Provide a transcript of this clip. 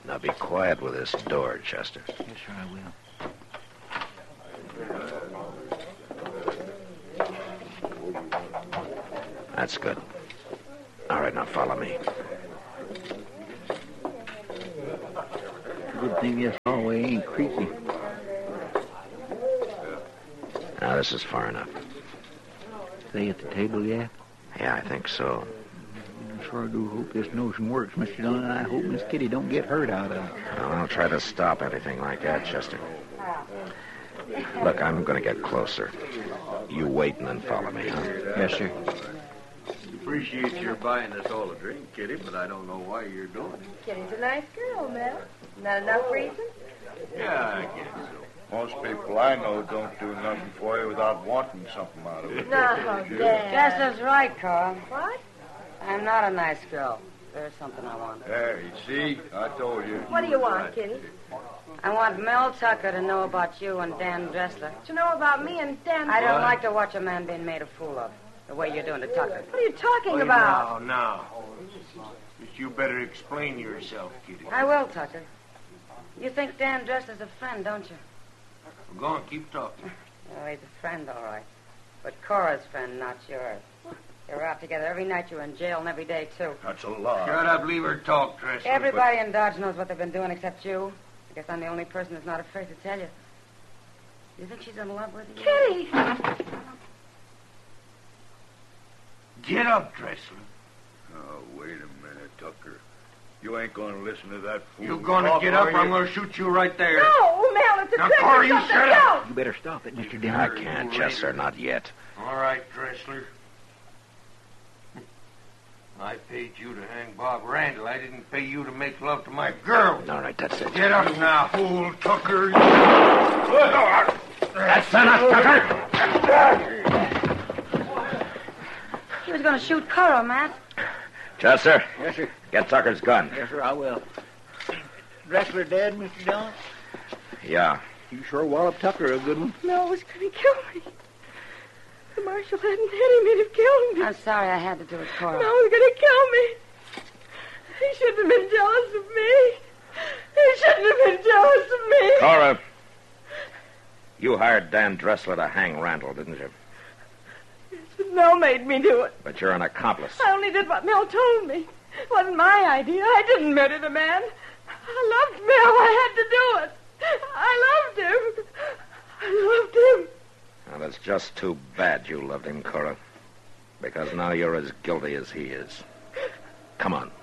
Now be quiet with this door, Chester. Yes, sir, I will. That's good. All right, now follow me. Good thing this hallway ain't creaky. Now, this is far enough. Stay at the table yet? Yeah, I think so. I sure do hope this notion works, Mr. Dillon. I hope Miss Kitty don't get hurt out of it. Well, I'll try to stop anything like that, Chester. Look, I'm going to get closer. You wait and then follow me, huh? Yes, sir. Appreciate your buying us all a drink, Kitty, but I don't know why you're doing it. Kitty's a nice girl, Mel. Not enough reason? Yeah, I guess so. Most people I know don't do nothing for you without wanting something out of it. No, Dad. Chester's right, Carl. What? I'm not a nice girl. There's something I want. There, you see? I told you. What do you want, Kitty? I want Mel Tucker to know about you and Dan Dressler. To know about me and Dan... I don't like to watch a man being made a fool of, the way you're doing to Tucker. What are you talking about? Now. But you better explain yourself, Kitty. I will, Tucker. You think Dan Dressler's a friend, don't you? Go on, keep talking. Oh, he's a friend, all right. But Cora's friend, not yours. You're out together every night. You're in jail, and every day, too. That's a lie. Shut up, leave her talk, Dressler. Everybody in Dodge knows what they've been doing except you. I guess I'm the only person that's not afraid to tell you. You think she's in love with you? Kitty! Get up, Dressler. Oh, wait a minute, Tucker. You ain't going to listen to that fool. You gonna talk, get up are or I'm you? gonna shoot you right there. No, Mel, it's a Now, trick. Cora, or you something. shut up. You better stop it, Mr. Dillon. I can't, Chester, not yet. All right, Dressler. I paid you to hang Bob Randall. I didn't pay you to make love to my girl. All right, that's it. Get up now, fool, Tucker. That's enough, Tucker! He was going to shoot Cora, Matt. Chester, Yes, sir. get Tucker's gun. Yes, sir, I will. Dressler dead, Mr. Dillon? Yeah. You sure walloped Tucker a good one. Mel was going to kill me. The marshal hadn't had him, he'd have killed me. I'm sorry I had to do it, Cora. Mel was going to kill me. He shouldn't have been jealous of me. He shouldn't have been jealous of me. Cora, you hired Dan Dressler to hang Randall, didn't you? But Mel made me do it. But you're an accomplice. I only did what Mel told me. It wasn't my idea. I didn't murder the man. I loved Mel. I had to do it. I loved him. I loved him. Well, it's just too bad you loved him, Cora. Because now you're as guilty as he is. Come on.